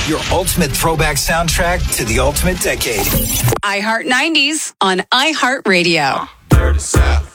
Your ultimate throwback soundtrack to the ultimate decade. iHeart 90s on iHeartRadio. Dirty South.